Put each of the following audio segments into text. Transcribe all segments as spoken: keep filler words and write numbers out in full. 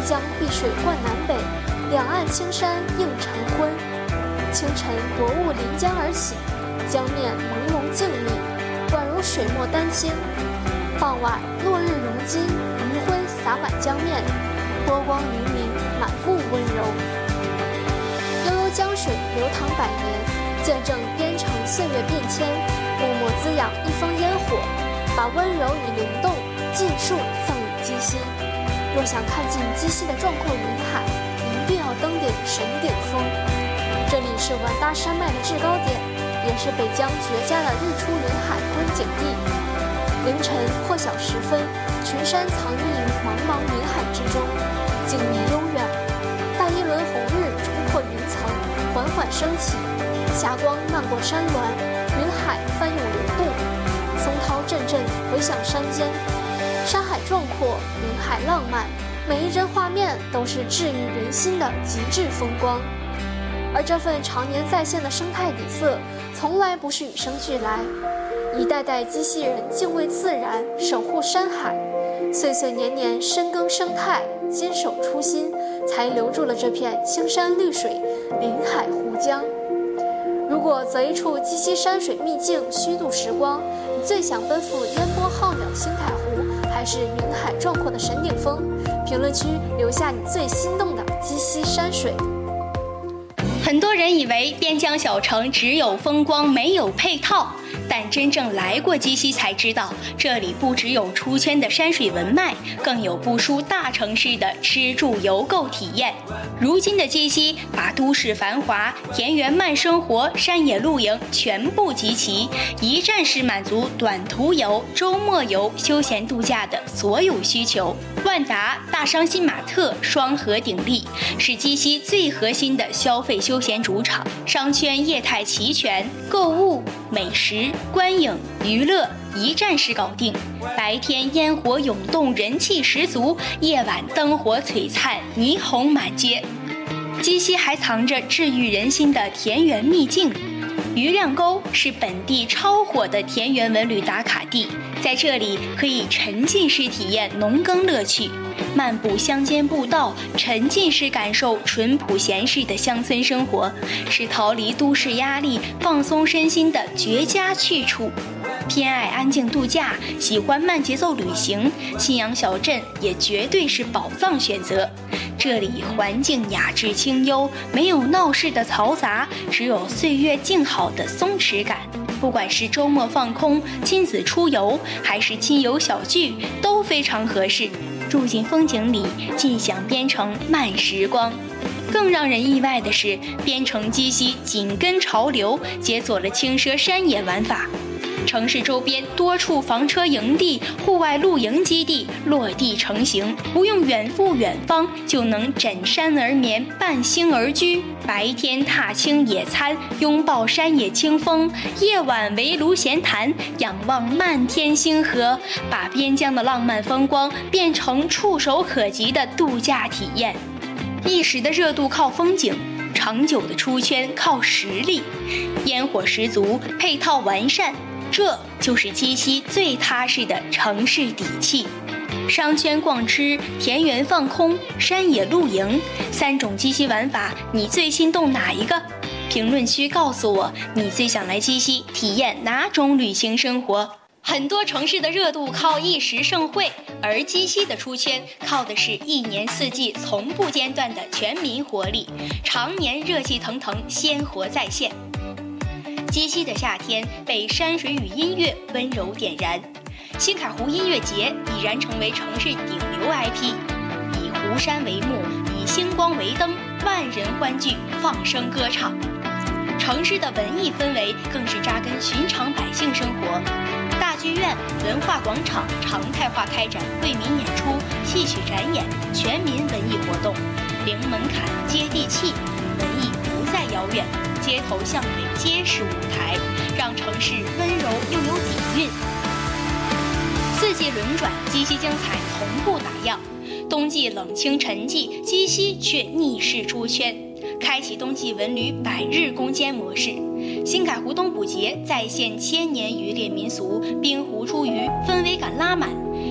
江碧水贯南北，两岸青山映晨昏。清晨薄雾临江而起，江面朦胧静谧，宛如水墨丹青。傍晚落日融金，余晖洒满江面，波光粼粼，满目温柔。悠悠江水流淌百年，见证边城岁月变迁，默默滋养一方烟火，把温柔与灵动尽数赠予鸡西。若想看尽鸡西的壮阔云海，一定要登顶神顶峰。这里是完达山脉的制高点，也是北疆绝佳的日出云海观景地。凌晨破晓时分，群山藏匿于茫茫云海之中，静谧悠远。大一轮红日冲破云层，缓缓升起，霞光漫过山峦，云海翻涌流动，松涛阵阵回响山间。山海壮阔，云海浪漫，每一帧画面都是治愈人心的极致风光。而这份常年再现的生态底色，从来不是与生俱来。一代代鸡西人敬畏自然，守护山海，岁岁年年深耕生态，坚守初心，才留住了这片青山绿水、林海湖江。如果择一处鸡西山水秘境虚度时光，你最想奔赴烟波浩渺星海湖，还是云海壮阔的神顶峰？评论区留下你最心动的鸡西山水。 很多人以为边疆小城只有风光没有配套，但真正来过鸡西才知道，这里不只有出圈的山水文脉，更有不输大城市的吃住游购体验。如今的鸡西把都市繁华、田园慢生活、山野露营全部集齐，一站式满足短途游、周末游、休闲度假的所有需求。万达、大商新玛特双核鼎立，是鸡西最核心的消费休闲主场，商圈业态齐全，购物、美食、观影、娱乐一站式搞定。白天烟火涌动，人气十足；夜晚灯火璀璨，霓虹满街。鸡西还藏着治愈人心的田园秘境。余亮沟是本地超火的田园文旅打卡地，在这里可以沉浸式体验农耕乐趣，漫步乡间步道，沉浸式感受淳朴闲适的乡村生活，是逃离都市压力、放松身心的绝佳去处。偏爱安静度假、喜欢慢节奏旅行，信阳小镇也绝对是宝藏选择。这里环境雅致清幽，没有闹市的嘈杂，只有岁月静好的松弛感。不管是周末放空、亲子出游，还是亲友小聚，都非常合适。住进风景里，尽享边城慢时光。更让人意外的是，边城鸡西紧跟潮流，解锁了轻奢山野玩法。城市周边多处房车营地、户外露营基地落地成型，不用远赴远方就能枕山而眠、伴星而居。白天踏青野餐，拥抱山野清风；夜晚围炉闲谈，仰望漫天星河，把边疆的浪漫风光变成触手可及的度假体验。一时的热度靠风景，长久的出圈靠实力。烟火十足，配套完善，这就是鸡西最踏实的城市底气。商圈逛吃、田园放空、山野露营，三种鸡西玩法，你最心动哪一个？评论区告诉我，你最想来鸡西体验哪种旅行生活？很多城市的热度靠一时盛会，而鸡西的出圈靠的是一年四季从不间断的全民活力，常年热气腾腾，鲜活在线。鸡西的夏天被山水与音乐温柔点燃，新凯湖音乐节已然成为城市顶流 I P， 以湖山为幕，以星光为灯，万人欢聚，放声歌唱。城市的文艺氛围更是扎根寻常百姓生活。大剧院、文化广场常态化开展为民演出、戏曲展演、全民文艺活动，零门槛、接地气，文艺不再遥远。街头巷尾皆是舞台，让城市温柔又有底蕴。四季轮转，鸡西精彩从不打烊。冬季冷清沉寂，鸡西却逆势出圈，开启冬季文旅百日攻坚模式。新凯湖冬捕节再现千年渔猎民俗，滨湖出鱼氛围感拉满。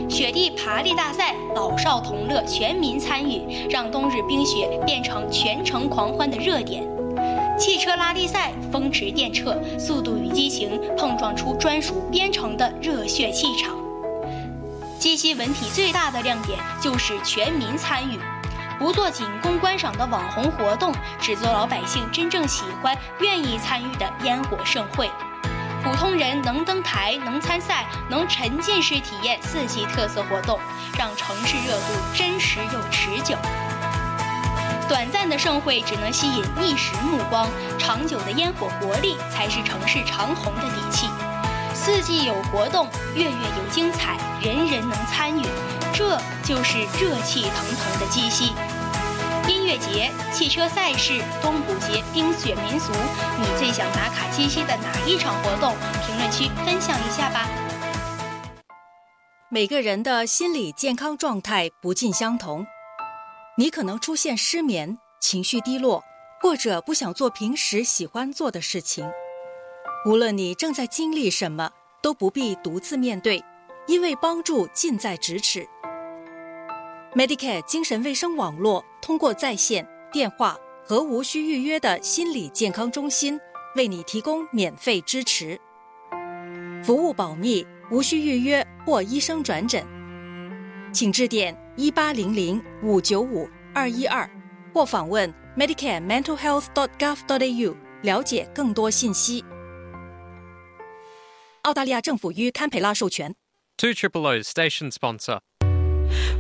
雪地爬犁大赛，老少同乐，全民参与，让冬日冰雪变成全城狂欢的热点。汽车拉力赛，风驰电掣，速度与激情碰撞出专属边城的热血气场。鸡西文体最大的亮点就是全民参与，不做仅供观赏的网红活动，只做老百姓真正喜欢、愿意参与的烟火盛会。普通人能登台、能参赛、能沉浸式体验四季特色活动，让城市热度真实又持久。短暂的盛会只能吸引一时目光，长久的烟火活力才是城市长红的底气。四季有活动，月月有精彩，人人能参与，这就是热气腾腾的鸡西。音乐节、汽车赛事、冬捕节、冰雪民俗，你最想打卡鸡西的哪一场活动？评论区分享一下吧。 每个人的心理健康状态不尽相同，你可能出现失眠、情绪低落，或者不想做平时喜欢做的事情。无论你正在经历什么，都不必独自面对，因为帮助近在咫尺。Medicare 精神卫生网络通过在线、电话和无需预约的心理健康中心，为你提供免费支持。服务保密，无需预约或医生转诊，请致电一八零零五九五二一二或访问 medicare mental health dot gov dot a u 了解更多信息。澳大利亚政府于堪培拉授权。 two triple O station sponsor.